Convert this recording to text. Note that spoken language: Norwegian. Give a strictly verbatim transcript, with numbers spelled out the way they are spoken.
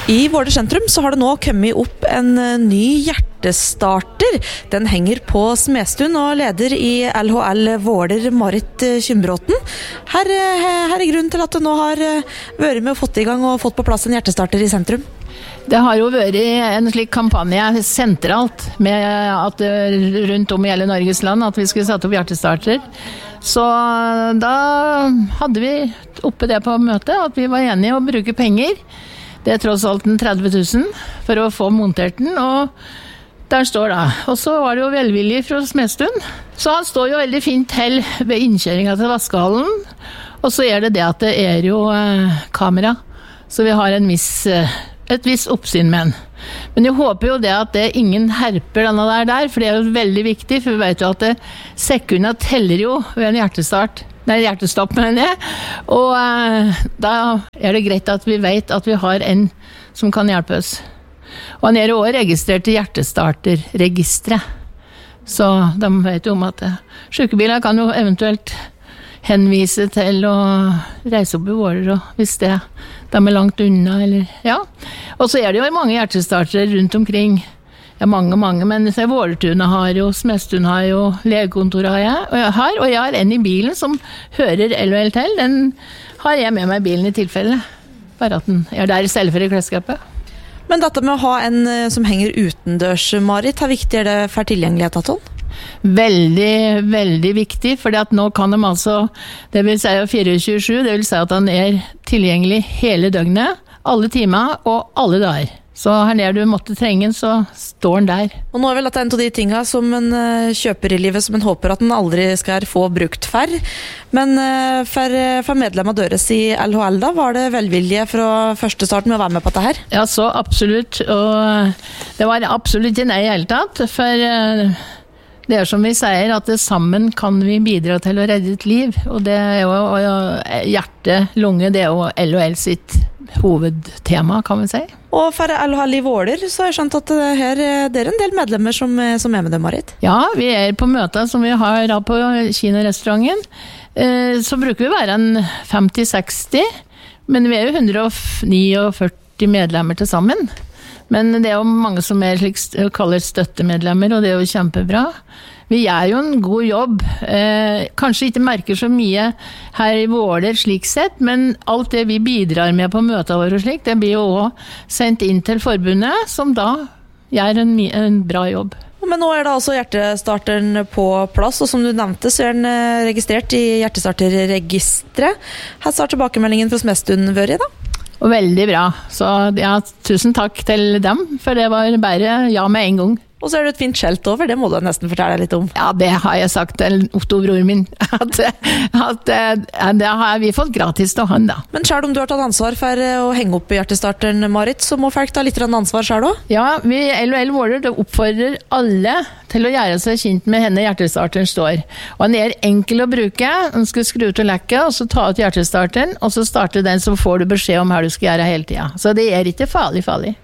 I Våler sentrum så har det nå kommet opp en ny hjertestarter. Den henger på Smestuen, og leder i L H L Våler, Marit Kymbråten. Her, her er grunnen til at du nå har vært med og fått i gang og fått på plass en hjertestarter i sentrum. Det har jo vært en slik kampanje sentralt med at rundt om i hele Norges land at vi skulle sette opp hjertestarter. Så da hadde vi oppe det på møtet at vi var enige å bruke penger. Det er tross alt en tretti tusen for å få montert den, og der står det. Og så var det jo velvillig fra Smestuen. Så han står jo veldig fint til ved innkjøringen til vaskehallen. Og så er det det at det er jo eh, kamera, så vi har en viss, eh, et viss oppsyn med den. Men jeg håper jo det at det ingen herper denne der der, for det er jo veldig viktig, for vi vet jo at det, sekundene teller jo ved en hjertestart. Nei, hjertestopp med det. Og eh, da er det greit at vi vet at vi har en som kan hjelpe oss. Og han er jo også registrert i hjertestarterregistret. Så de vet jo om at sykebiler kan jo eventuelt henvise til å reise opp i Våler, og hvis det de er langt unna, eller ja. Og så er det jo mange hjertestartere rundt omkring. Ja, mange, mange, men Vålertunet har jo, Smestuen har jo, legekontoret har jeg, og jeg har, og jeg har en i bilen som hører L H L til. Den har jeg med meg i bilen i tilfelle, bare at den er der i stedet for i klesskapet. Men dette med å ha en som henger utendørs, Marit, hvor viktig er det for tilgjengeligheten til den? Veldig, veldig viktig, for nå kan de altså, det vil si tjuefire sju, det vil si at den er tilgjengelig hele døgnet, alle timer og alle dager. Så her nede du måtte trenge den, så står den der. Og nå er vel dette en av de tingene som en kjøper i livet, som en håper at den aldri skal få brukt for. Men for, for medlemmer døres i L H L da, var det velvilje fra første start med å være med på dette her? Ja, så absolutt. Og det var absolutt ikke nei i hele tatt, for det er som vi sier, at det sammen kan vi bidra til å redde et liv. Og det er jo hjerte, lunge, det er jo L H L sitt hovedtema, kan vi si. Og for L H L i Våler, så har jeg skjønt at her, det er en del medlemmer som, som er med det, Marit? Ja, vi er på møter som vi har da på kinorestauranten. Eh, så bruker vi være en femti til seksti, men vi er jo hundre og førtini medlemmer til sammen. Men det er jo mange som er slik, kaller støttemedlemmer, og det er jo kjempebra. Vi gjør jo en god jobb. Eh, kanskje ikke merker så mye her i Våler slik sett, men alt det vi bidrar med på møter våre og slik, det blir jo også sendt inn til forbundet, som da gjør en, en bra jobb. Men nå er det altså hjertestarteren på plass, og som du nevnte, så er den registrert i hjertestarterregistret. Her starter tilbakemeldingen fra Smestuen vært da? Og veldig bra. Så ja, tusen takk til dem, for det var bare ja med en gang. Og så er det et fint skjelt over, det må du nesten fortelle litt om. Ja, det har jeg sagt til Otto, bror min, at, at det har vi fått gratis til han da. Men selv om du har tatt ansvar for å henge opp hjertestarteren, Marit, så må folk ta litt ansvar selv også? Ja, vi L H L Våler oppfordrer alle til å gjøre seg kjent med henne hjertestarteren står. Og den er enkel å bruke, den skal skru ut og lekke, og så ta ut hjertestarteren, og så starte den, så får du beskjed om hva du skal gjøre hele tiden. Så det er ikke farlig, farlig.